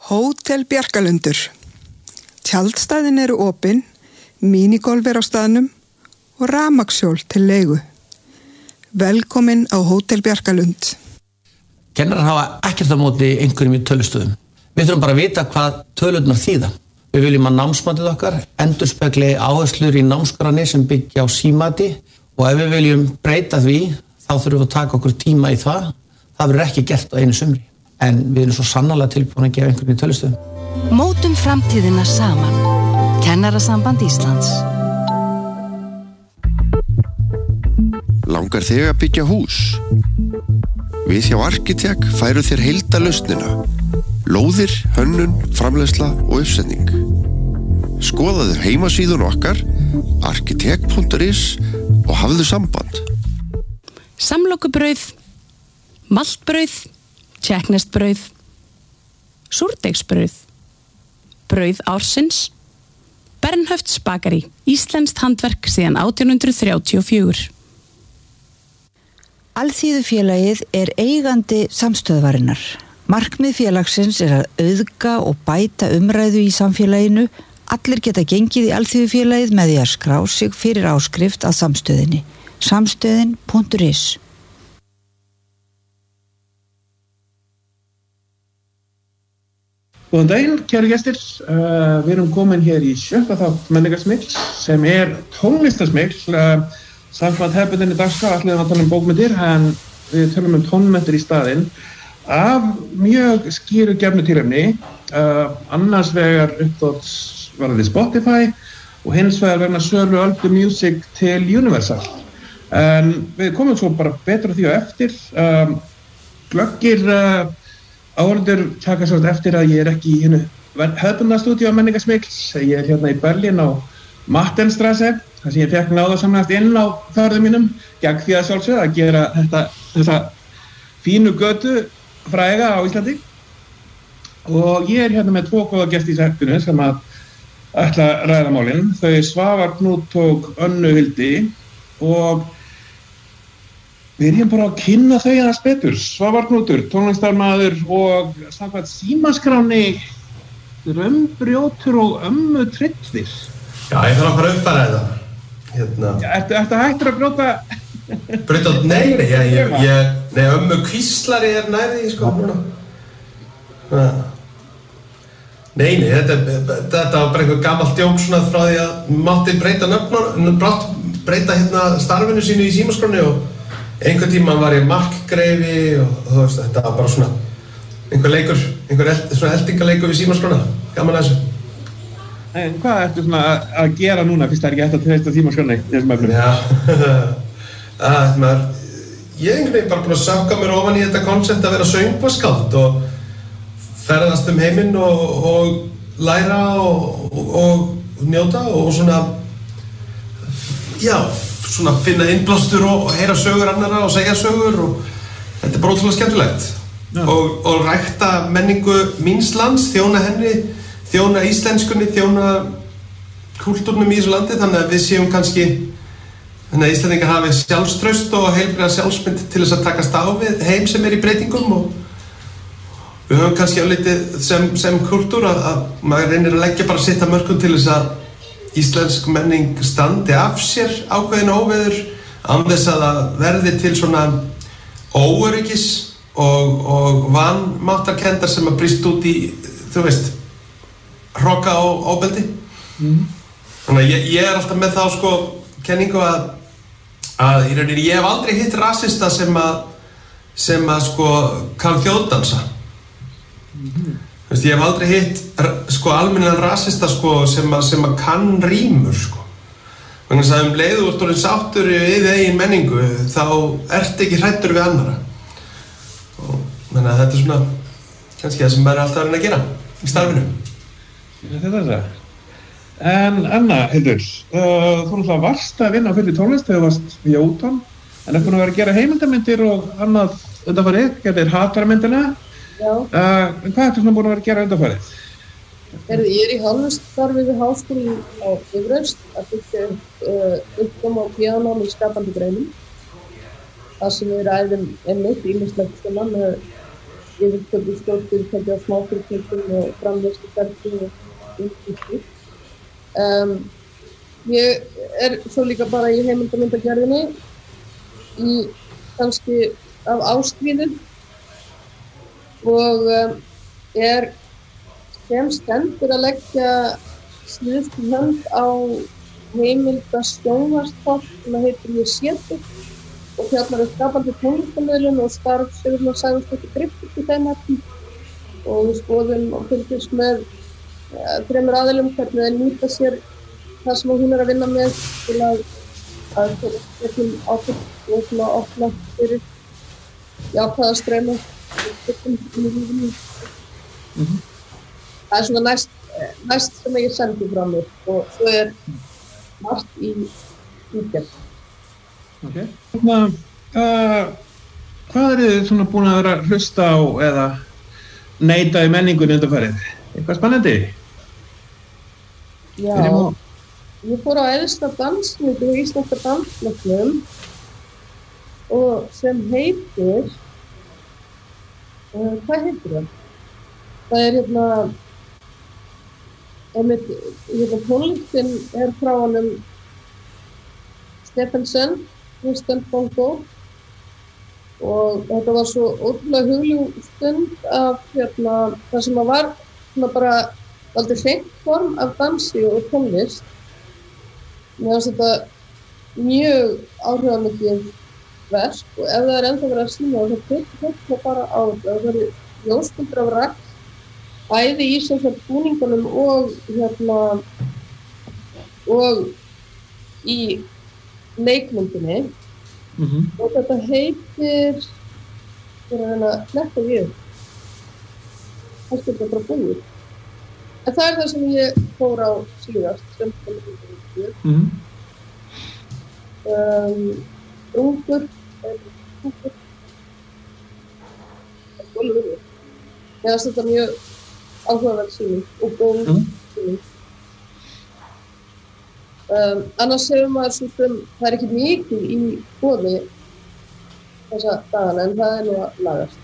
Hótel Bjarkalundur. Tjaldstæðin eru opin, mínigolf á staðnum og rafmagnshjól til leigu. Velkomin á Hótel Bjarkalund. Kennarar hafa ekkert á móti einhverjum í tölustöðum. Við þurfum bara að vita hvað tölurnar þýða. Við viljum að námsmatið okkar endurspegli áherslur í námskránni sem byggja á símati og ef við viljum breyta því, þá þurfum við að taka okkur tíma í það. Það verður ekki gert á einu sumri. En við erum svo sannarlega tilbúin að gefa einhverjum í tölustöðum. Mótum framtíðina saman. Kennarasamband Íslands. Langar þig að byggja hús? Við hjá Arkitek færum þér heildarlausnina. Lóðir, hönnun, framleiðsla og uppsetning. Skoðaðu heimasíðun okkar, arkitek.is og hafðu samband. Samlokubrauð, maltbrauð, tékkneskt-brauð, súrdeigsbrauð, brauð ársins, Bernhöfts bakari, íslenskt handverk síðan 1834. Alþýðufélagið er eigandi samstöðvarinnar. Markmið félagsins er að auðga og bæta umræðu í samfélaginu. Allir geta gengið í Alþýðufélagið með því að skrá sig fyrir áskrift að samstöðinni. Samstöðin.is. Góðan daginn, kæru gestir. Við erum komin hér í 7. þátt menningarsmygls sem tónlistarsmygl. Samkvæmt hefðbundinni dagskrá ætluðum að tala bókmenntir en við tölum tónmenntir í staðinn af mjög skýru gefnu tilefni. Annars vegar uppdóts varðið Spotify og hins vegar vegna sölu Öldu Music til Universal. En við komum svo bara betur því á eftir. Glöggir áhorfendur taka svo eftir að ég er ekki í hinu hefðbundna stúdíó menningarsmygls. Ég er hérna í Berlín á Mattenstrasse, þar sem ég fekk náðarsamlegast inn á þörðum mínum, gegn því að sjálfsögðu að gera þessa fínu götu fræga á Íslandi. Og ég er hérna með 2 góða gesti í settinu sem að ætla að ræða málin. Þau Svavar Knút og Önnu Hildi og við erum bara að kynna þau aðeins betur. Svavar Knútur, tónlistarmaður og samkvæmt símaskráni Drömbrjótur og Ömmu Tryggðir. Já, ég þarf að fara að uppfæra þetta. Já, ertu hættur að brjóta? Brjóta? Nei, Ömmu Kvíslari er nærði, sko. Nei, þetta var bara einhver gamalt djók svona frá því að mátti breyta starfinu sínu í símaskráni og einhvern tíma var ég markgreifi og þú veist, þetta var bara svona einhver eldingaleikur við símaskrána. Gaman að þessu. Hvað ertu svona að gera núna fyrst það er ekki eftir að treysta símaskráni í þessum efnum? Já, ég er einhvern veginn bara búin að sökka mér ofan í þetta koncept að vera söngvaskáld og ferðast heiminn og læra og njóta og svona, já, svona finna innblástur og heyra sögur annarra og segja sögur og þetta er bara ótrúlega skemmtilegt. Og rækta menningu míns lands, þjóna henni, þjóna íslenskunni, þjóna kúltúrnum í þessu landi, þannig að við séum kannski, þannig að Íslendingar hafi sjálfstraust og heilbriða sjálfsmynd til þess að takast á við heim sem í breytingum og við höfum kannski álítið sem kúltúr að maður reynir að leggja bara sitt af mörkum til þess að íslensk menning standi af sér ákveðin óveður án þess að það verði til svona óöryggis og vanmáttarkenndar sem að brýst út í, þú veist, hroka og ofbeldi. Þannig að ég er alltaf með þá sko kenningu að í rauninni ég hef aldrei hitt rasista sem að sko kann þjóðdansa. Þú veist, ég hef aldrei hitt sko almennilegan rasista sko sem að kann rímur sko. Þannig að leiðu úr orðinn sáttur við eigin menningu þá ert ekki hræddur við annara. Og þannig að þetta er svona kannski það sem maður er alltaf að reyna að gera í starfinu. Þetta er það. En Anna, Hildur, þú náttúrulega varst að vinna fyrir tónlist þegar þú varst í Jóton, en búin að vera að gera heimildarmyndir og annað undanfarið, gerðir Hatarmyndina. Já. En hvað ertu svona búin að vera að gera undanfarið? Ég er í hálfstarfi við háskólann á Bifröst að byggja uppkoma á píanónum í skapandi greinum. Það sem við ræðum einmitt ýmislegt svona með yfirtöku stjórnfyrirtækja og smáfyrirtækjum og framleiðsluferli og slíkt. Ég svo líka bara í heimildarmyndagerðinni í kannski af ástríðu og sem stendur að leggja síðustu hönd á heimildasjónvarpsþátt sem heitir Ég sé þig og fjallar skapandi tónlistarmiðlun og starf Sigurðar Sævarsdóttur Griffith í þeim efnum og við skoðum og fylgjumst með 3 aðilum hvernig þeir nýta sér það sem hún að vinna með til að til áfram og til að opna fyrir jákvæða streyma í lífinu. Það svona næst sem ég sendi frá mér og svo margt í útgerð. Ok. Hvað þið svona búin að vera að hlusta á eða neita í menningunni undanfarið? Eitthvað spennandi? Já, ég fór á æðsta dansmynd og íslenska dansflokknum og sem heitir hvað heitir það? Það tónlistin frá honum Stephensen, Christian Bongo og þetta var svo ótrúlega hugljúf stund af það sem var svona bara aldrei hreint form af dansi og tónlist. Mér fannst þetta mjög áhrifamikið verk og ef það ennþá verið að sýna þá tekur bara á þetta. Það eru ljósmyndir af Ragg bæði í sem sagt búningunum og í leikmyndinni og þetta heitir fyrir að reyna að fletta við kannski þetta bara búið en það það sem ég fór á síðast sem Ungur Mér finnst þetta mjög áhugaverð sýning og góð sýning. Annars segir maður sem það ekki mikið í boði þessa dagana en það nú að lagast.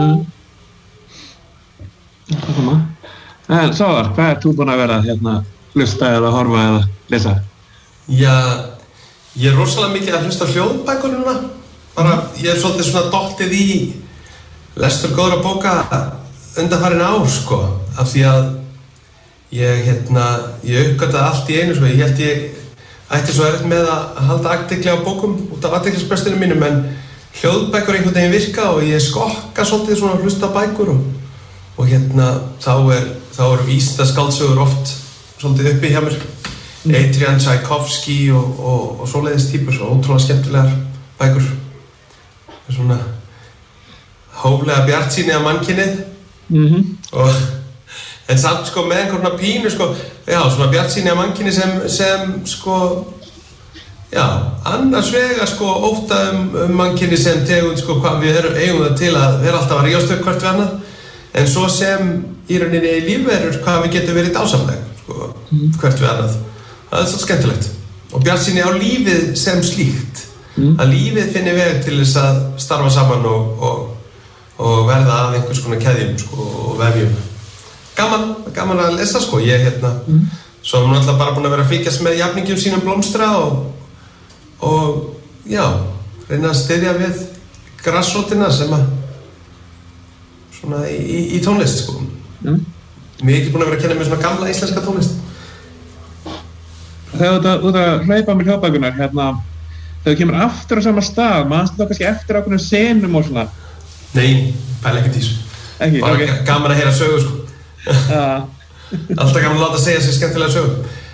Sáðar, hvað þú búin að vera hlusta eða horfa eða lesa? Já, ég rosalega mikið að hlusta hljóðbækur núna. Bara ég svolítið svona dottið í lestur góðra bóka undanfarin ár af því að ég uppgötaði allt í einu ég held ég ætti svo erfitt með að halda athygli á bókum út af athyglisbrestinum mínum en hljóðbækur einhvern veginn virka og ég skokka svolítið svona að hlusta bækur og þá eru vísindaskáldsögur oft svolítið uppi hjá mér Adrian Tchaikovsky og svoleiðis týpur og ótrúlega skemmtilegar bækur svona hóflega bjartsýni af mannkynið en samt með einhverjum pínu svona bjartsýni af mannkynið sem annars vegar ótta mannkynið sem tegund hvað við eigum það til að vera alltaf að rífast upp hvert við annað en svo sem í rauninni lífverur hvað við getum verið dásamleg hvert við annað það svo skemmtilegt og bjartsýni á lífið sem slíkt að lífið finni veg til þess að starfa saman og verða af einhvers konar keðjum og vefjum. Gaman að lesa ég svo náttúrulega bara búin að vera að fylgjast með jafningjum sínum blómstra og reyna að styðja við grassrótina sem að svona í tónlist Mér ekki búin að vera að kenna með svona gamla íslenska tónlist. Þegar þú hlaupa með hljóðbækurnar þegar þú kemur aftur á sama stað, manstu þá kannski eftir ákveðnum senum og svona? Nei, pæla ekkert í þessu. Ekki, bara gaman að heyra sögu, Alltaf gaman að láta segja sér skemmtilega sögu.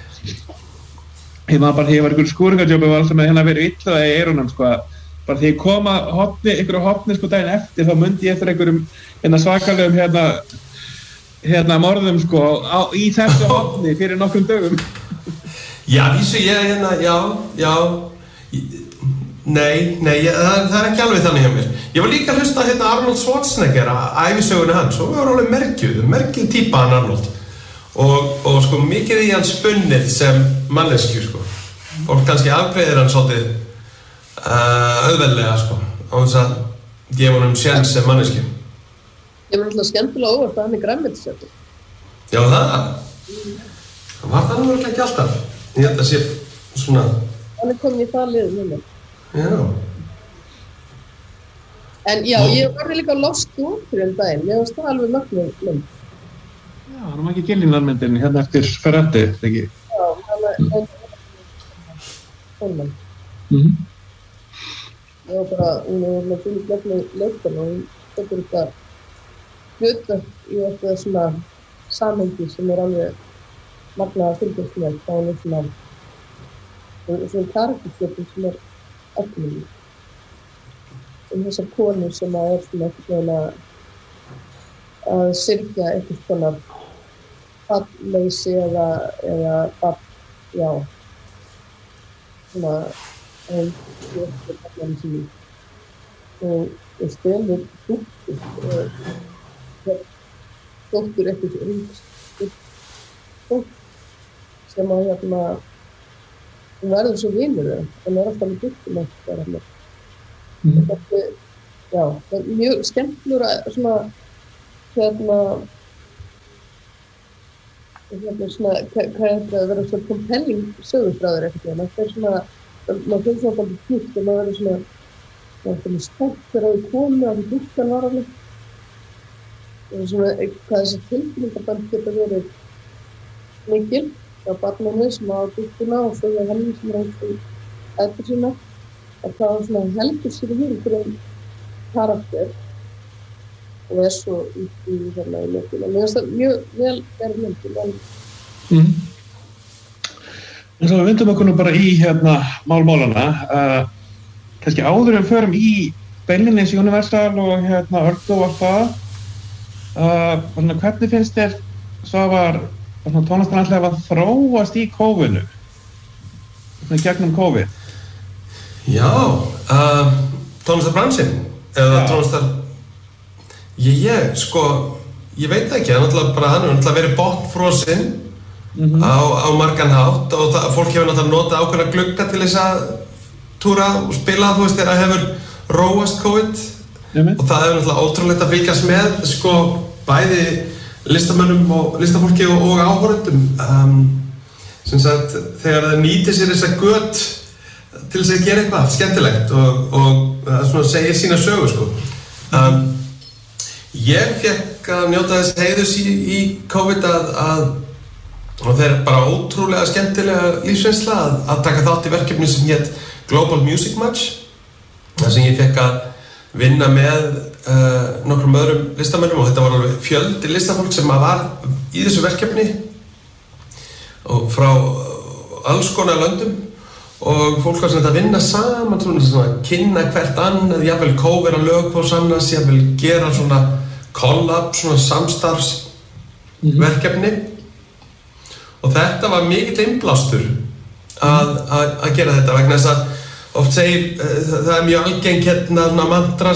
Ég var einhver skúringajobi var alltaf með verið illa í eyrunum, Bara þegar ég kom að einhverju hotni daginn eftir, þá mundi ég eftir einhverjum svakalegum morðum í þessu hotni fyrir nokkrum dögum. Já, vísu ég Nei, það ekki alveg þannig hjá mér. Ég var líka að hlusta Arnold Schwarzenegger ævisögunni hans og var alveg merkjuð típa hann Arnold og mikið í hans spunnið sem manneskju og kannski afgreiðir hann svolítið auðveldlega á þess að gefa honum séns sem manneskju. kemur náttúrulega skemmtilega óvart að hann grænmetisætur. Já, það var það nú ekki alltaf. Ég held að sé svona... Hann komin í það lið núna. Já. En já, ég var líka lost út fyrir daginn. Mér varst það alveg mögnuð mynd. Já, hann var ekki Gillingland-myndin hérna eftir Ferretti, ekki? Já, hann er Holman. Ég var bara, hún var með fyrir glöfnum leikana og hún tekur þetta hlutverk í eitthvað svona samhengi sem alveg magnað að fylgjast með. Það er svona karaktersköpun sem eftirminni. Þessar konur sem svona eitthvað að syrgja eitthvað svona fallleysi eða já, svona og stelur dóttur eitthvað ríks sem að hún verður svo vinur en alltaf með duttum eftir já, það er mjög skemmtilegur að svona svona, hvað að vera svona compelling sögufræður eitthvað, það er svona maður finnst það alveg kjúkt og maður verður svona stótt þegar það komu að duttan var alveg og svona hvað þessi tilfinningaband geta verið mikil á barninu sem á duttuna og svo er henni sem eftir sína að það svona heldur sér í fyrir karakter og svo í hérna í myndinu. Mér finnst það mjög vel gerð myndin. En svo við vindum okkur nú bara í hérna málmálana. Kannski áður en förum í beinlínis Universal og hérna Ördu og allt það. Hvernig finnst þér Svavar tónlistin alltaf að þróast í COVID-inu? Gegnum COVID? Já, tónlistarbransinn eða tónlistar ég veit ekki, hann er náttúrulega verið botnfrosinn á margan hátt og fólk hefur náttúrulega notað ákveðna glugga til þess að túra og spila, þú veist, þegar það hefur róast COVID og það hefur náttúrulega ótrúlegt að fylgjast með bæði listamönnum og listafólki og áhorfendum sem sagt, þegar það nýtir sér þessa göt til þess að gera eitthvað skemmtilegt og svona segir sína sögu ég fekk að njóta þess heiðurs í COVID og það er bara ótrúlega skemmtilega lífsreynsla að taka þátt í verkefni sem hét Global Music Match þar sem ég fekk að vinna með nokkrum öðrum listamönnum og þetta var alveg fjöldi listafólk sem var í þessu verkefni og frá alls konar löndum og fólk var svona að vinna saman svona kynna hvert annað, jafnvel covera lög hvors annars, jafnvel gera svona collab, svona samstarfsverkefni og þetta var mikill innblástur að gera þetta vegna þess að oft segir, það er mjög algeng hérna mantra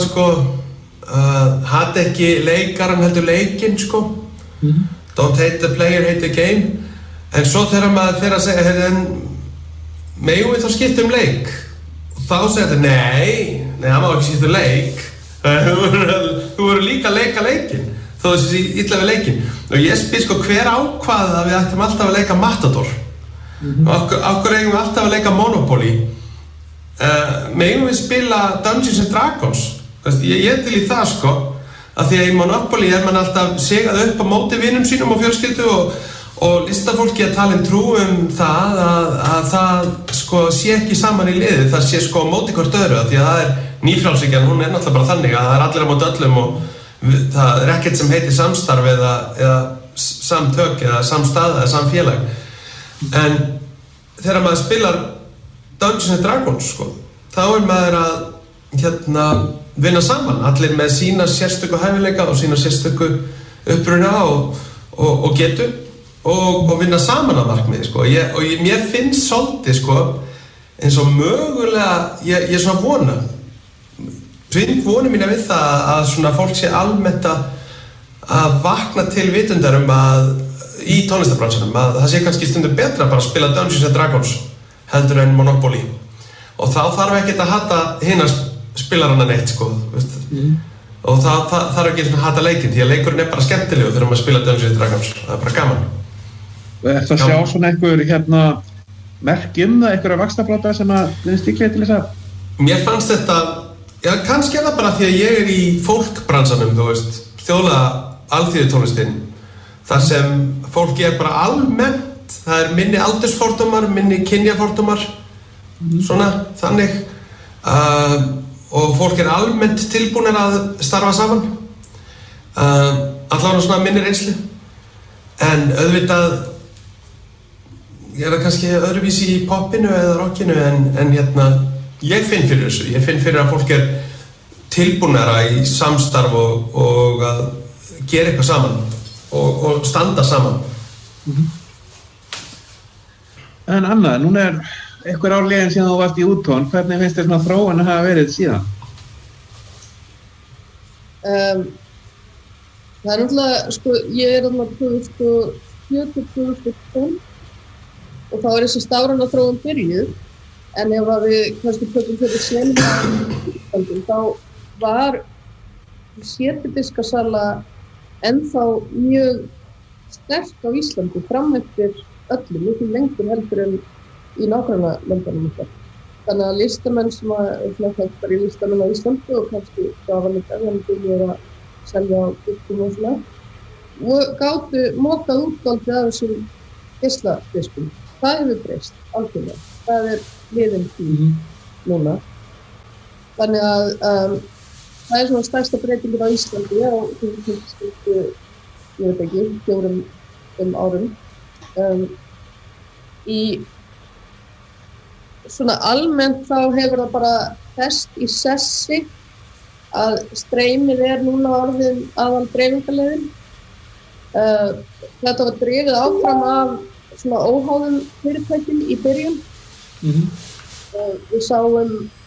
hata ekki leikaran heldur leikinn don't hate the player, hate the game en svo þegar maður fer að segja megum við þá skipta leik og þá segir þetta nei, það má ekki skipta leik þú verður líka að leika leikinn þó þessi illa við leikinn og ég spyr hver ákvað að við ættum alltaf að leika Matador okkur eigum við alltaf að leika Monopoly megum við spila Dungeons and Dragons ég til í það að því að í Monopoly er mann alltaf segað upp á móti vinum sínum og fjölskyldu og listafólki að tala trú það að það sé ekki saman í liði, það sé móti hvort öðru því að það er nýfrjálshyggjan, hún er náttúrulega bara þannig að það er allir á móti öllum og það er ekkert sem heitir samstarf eða samtök eða samstað eða samfélag en þegar maður spilar Dungeons and Dragons þá er maður að vinna saman, allir með sína sérstöku hæfileika og sína sérstöku uppruna og getu og vinna saman að markmiði og mér finnst svolítið eins og mögulega ég er svona vona vonu mína við það að svona fólk sé almennt að vakna til vitundar að í tónlistarbransanum að það sé kannski stundum betra bara að spila Dungeons and Dragons heldur en Monopoly og þá þarf ekkert að hata hina spilarana neitt og það þarf ekki svona hata leikinn því að leikurinn bara skemmtilegur þegar maður spila Dungeons & Dragons, það bara gaman. Og ertu að sjá svona einhver merkjum eða einhverja vaxtarbrodda sem að finnst líklega til þess að? Mér fannst þetta, já kannski það bara því að ég í fólkbransanum, þú veist, þjóðlega alþýðutónlistin, þar sem fólki bara almennt, það minni aldursfordómar, minni kynjafordómar, svona, þannig, og fólk almennt tilbúnir að starfa saman, allavega svona minni reynslu, en auðvitað, ég það kannski öðruvísi í poppinu eða rockinu en ég finn fyrir þessu, ég finn fyrir að fólk tilbúnara í samstarf og að gera eitthvað saman og standa saman. En Anna, núna einhver ár liðin síðan þú varst í Útón, hvernig finnst þér svona þróun að hafa verið síðan? Það náttúrulega, sko, ég þarna 2004-2012 og þá þessi stafræna þróun byrjuð, en ef við kannski tökum fyrir senum þá var sétidiskasala ennþá mjög sterk á Íslandi fram eftir öllum, mikið lengur heldur en í nágrannalöndunum okkar. Þannig að listamenn sem þekktar í listamenn á Íslandi og kannski gafanleikar, þannig byrjuð að selja á kirkjum og svona, og gátu mokað útdálítið af þessum geisladiskum. Það hefur breyst, algjörlega. Það liðin tíð núna. Þannig að það svona stærsta breytingin á Íslandi á ég veit ekki, 4-5 árum. Í svona almennt þá hefur það bara fest í sessi að streymið núna orðin aðal dreifingarleiðin. Þetta var drifið áfram af svona óháðum fyrirtækjum í byrjun. Við sáum